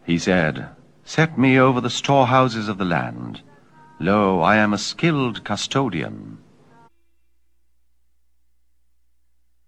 He said, "Set me over the storehouses of the land. Lo, I am a skilled custodian.